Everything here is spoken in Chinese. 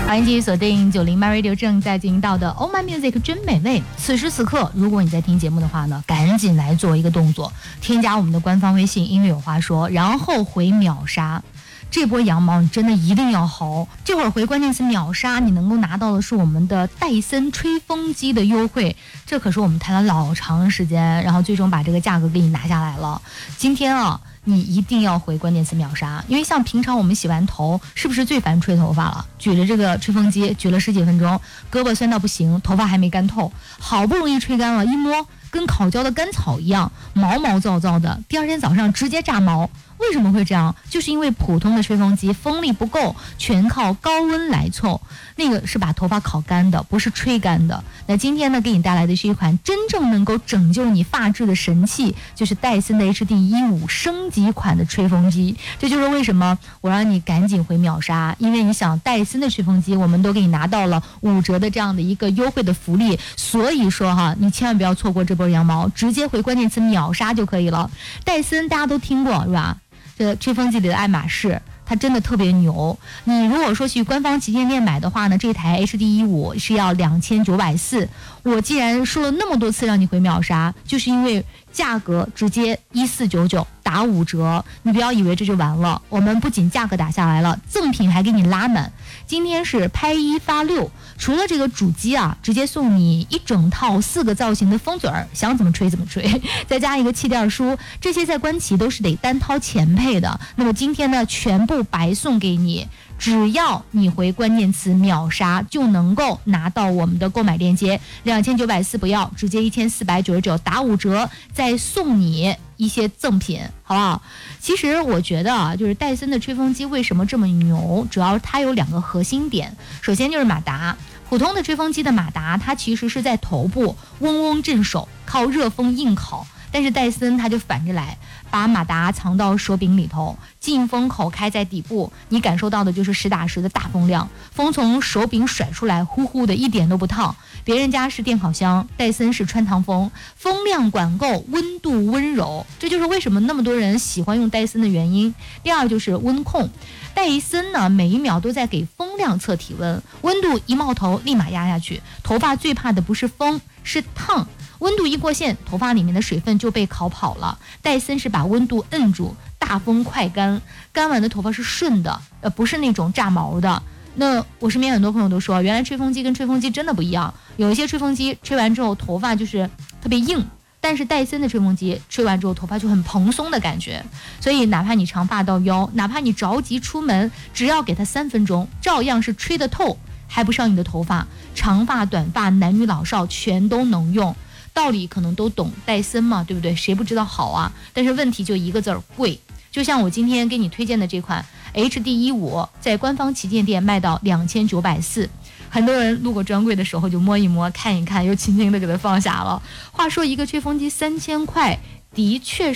欢迎继续锁定90 My Radio 正在进行到的 Oh My Music 真美味。此时此刻，如果你在听节目的话呢，赶紧来做一个动作，添加我们的官方微信音乐有话说，然后回秒杀。这波羊毛你真的一定要薅，这会儿回关键词秒杀，你能够拿到的是我们的戴森吹风机的优惠，这可是我们谈了老长时间，然后最终把这个价格给你拿下来了。今天啊，你一定要回关键词秒杀，因为像平常我们洗完头，是不是最烦吹头发了？举着这个吹风机举了10几分钟，胳膊酸到不行，头发还没干透，好不容易吹干了，一摸跟烤焦的干草一样，毛毛躁躁的，第二天早上直接炸毛。为什么会这样？就是因为普通的吹风机风力不够，全靠高温来凑，那个是把头发烤干的，不是吹干的。那今天呢，给你带来的是一款真正能够拯救你发质的神器，就是戴森的 HD15 升级款的吹风机。这就是为什么我让你赶紧回秒杀，因为你想戴森的吹风机，我们都给你拿到了5折的这样的一个优惠的福利，所以说哈，你千万不要错过这波羊毛，直接回关键词秒杀就可以了。戴森大家都听过是吧？这吹风机里的爱马仕，它真的特别牛。你如果说去官方旗舰店买的话呢，这台 HD15 是要2940。我既然说了那么多次让你回秒杀，就是因为价格直接1499打5折，你不要以为这就完了。我们不仅价格打下来了，赠品还给你拉满。今天是拍1发6，除了这个主机啊，直接送你一整套4个造型的风嘴儿，想怎么吹怎么吹，再加一个气垫书，这些在官旗都是得单掏钱配的。那么今天呢，全部白送给你。只要你回关键词秒杀，就能够拿到我们的购买链接，2940不要，直接1499打5折，再送你一些赠品，好不好？其实我觉得啊，就是戴森的吹风机为什么这么牛，主要它有2个核心点。首先就是马达，普通的吹风机的马达，它其实是在头部嗡嗡震手，靠热风硬烤。但是戴森它就反着来，把马达藏到手柄里头，进风口开在底部，你感受到的就是实打实的大风量，风从手柄甩出来，呼呼的，一点都不烫。别人家是电烤箱，戴森是穿堂风，风量管够，温度温柔，这就是为什么那么多人喜欢用戴森的原因。第二就是温控，戴森呢每1秒都在给风量测体温，温度一冒头立马压下去。头发最怕的不是风，是烫。温度一过线，头发里面的水分就被烤跑了。戴森是把温度摁住，大风快干，干完的头发是顺的，不是那种炸毛的。那我身边很多朋友都说，原来吹风机跟吹风机真的不一样，有一些吹风机吹完之后头发就是特别硬，但是戴森的吹风机吹完之后头发就很蓬松的感觉。所以哪怕你长发到腰，哪怕你着急出门，只要给它3分钟，照样是吹得透，还不上你的头发。长发短发男女老少全都能用，道理可能都懂，戴森嘛，对不对？谁不知道好啊？但是问题就一个字儿，贵。就像我今天给你推荐的这款 HD15，在官方旗舰店卖到2940，很多人路过专柜的时候就摸一摸看一看，又轻轻的给它放下了。话说一个吹风机3000块，的确